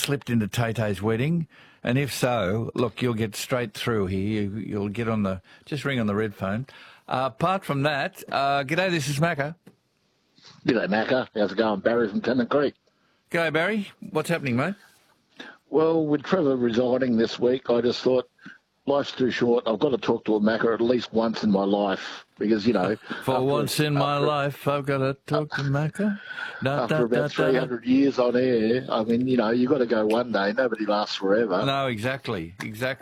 slipped into Tay-Tay's wedding? And if so, look, you'll get straight through here. You'll get on the... Just ring on the red phone. Apart from that, g'day, this is Macca. G'day, Macca. How's it going? Barry from Tennant Creek. G'day, Barry. What's happening, mate? Well, with Trevor resigning this week, I just thought, life's too short. I've got to talk to a Macca at least once in my life because, you know... For once in my life, I've got to talk to Macca. After about 300 years on air, I mean, you know, you've got to go one day. Nobody lasts forever. No, exactly.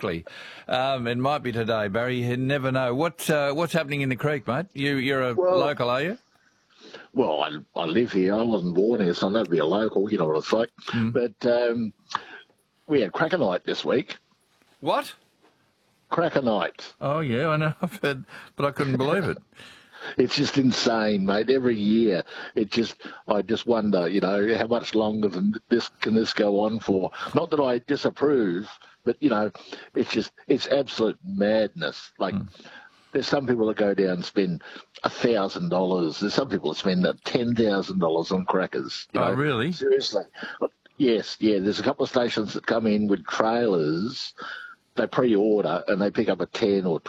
It might be today, Barry. You never know. What's happening in the creek, mate? You're a local, are you? Well, I live here. I wasn't born here, so I'm not to be a local, you know what it's like. But we had Cracker Night this week. What? Cracker Night. Oh, yeah, I know. I've heard, but I couldn't believe it. It's just insane, mate. Every year, I just wonder, you know, how much longer than can this go on for? Not that I disapprove, but, you know, it's absolute madness. Like, there's some people that go down and spend $1,000. There's some people that spend $10,000 on crackers. You know? Really? Seriously. Yes, yeah. There's a couple of stations that come in with trailers. They pre-order and they pick up a $10,000 or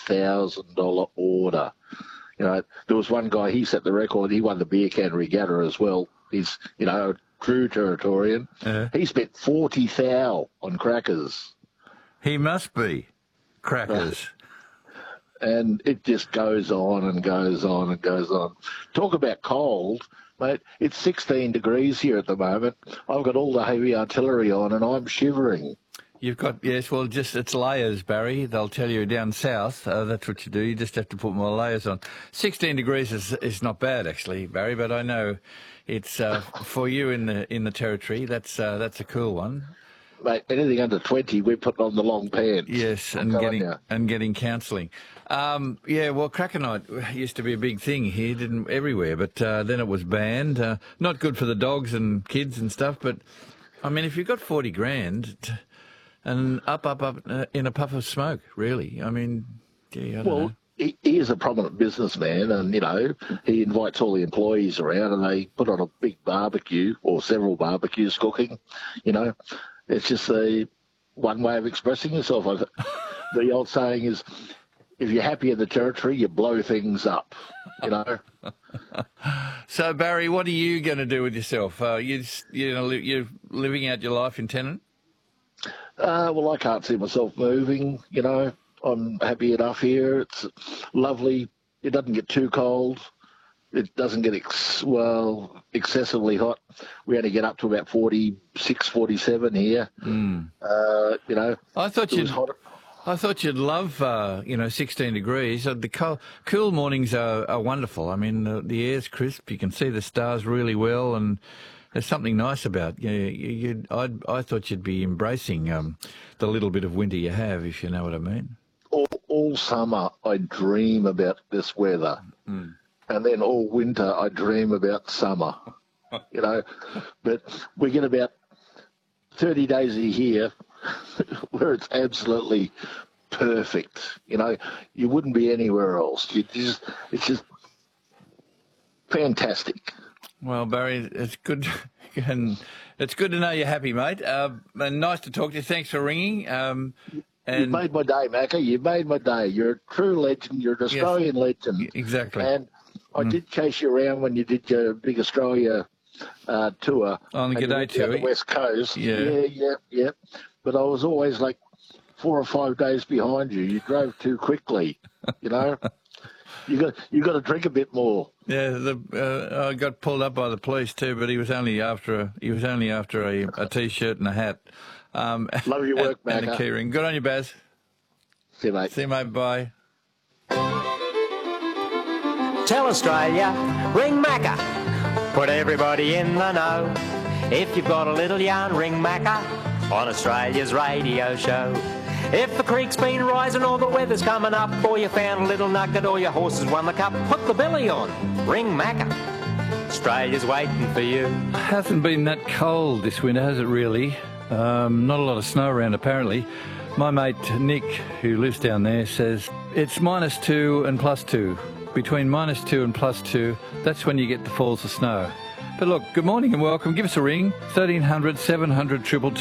$20,000 order. You know, there was one guy, he set the record. He won the beer can regatta as well. He's, you know, a true Territorian. He spent $40,000 on crackers. He must be. Crackers. And it just goes on and goes on and goes on. Talk about cold, mate. It's 16 degrees here at the moment. I've got all the heavy artillery on and I'm shivering. You've got, yes, well, it's layers, Barry. They'll tell you down south, that's what you do. You just have to put more layers on. 16 degrees is not bad, actually, Barry, but I know it's, for you in the territory, that's a cool one. Mate, anything under 20, we're putting on the long pants. Yes, and getting counselling. Yeah, well, Cracker Night used to be a big thing here, everywhere, but then it was banned. Not good for the dogs and kids and stuff, but, I mean, if you've got 40 grand... And up in a puff of smoke, really. I mean, gee, I don't know. He is a prominent businessman and, you know, he invites all the employees around and they put on a big barbecue or several barbecues cooking, you know. It's just one way of expressing yourself. The old saying is, if you're happy in the territory, you blow things up, you know. So, Barry, what are you going to do with yourself? You're living out your life in Tennant? Well, I can't see myself moving, you know. I'm happy enough here. It's lovely. It doesn't get too cold. It doesn't get, excessively hot. We only get up to about 46, 47 here. You know, I thought you'd love, 16 degrees. The cool mornings are wonderful. I mean, the air's crisp. You can see the stars really well and... There's something nice about I thought you'd be embracing the little bit of winter you have, if you know what I mean. All summer I dream about this weather, and then all winter I dream about summer. You know, but we get about 30 days a year where it's absolutely perfect. You know, you wouldn't be anywhere else. It's just fantastic. Well, Barry, it's good, and it's good to know you're happy, mate. And nice to talk to you. Thanks for ringing. You made my day, Macca. You made my day. You're a true legend. You're an Australian legend. Exactly. And I did chase you around when you did your big Australia tour on the G'day tour, the West Coast. Yeah. But I was always like 4 or 5 days behind you. You drove too quickly. You know. You got to drink a bit more. Yeah, I got pulled up by the police too, but he was only after a t-shirt and a hat. Love your work, Macca. And a key ring. Good on you, Baz. See you, mate. See you, mate. Bye. Tell Australia, ring Macca. Put everybody in the know. If you've got a little yarn, ring Macca on Australia's radio show. If the creek's been rising or the weather's coming up, or you found a little nugget or your horse has won the cup, put the billy on, ring Macca. Australia's waiting for you. It hasn't been that cold this winter, has it really? Not a lot of snow around apparently. My mate Nick, who lives down there, says it's -2 and +2. Between -2 and +2, that's when you get the falls of snow. But look, good morning and welcome. Give us a ring, 1300 700 222.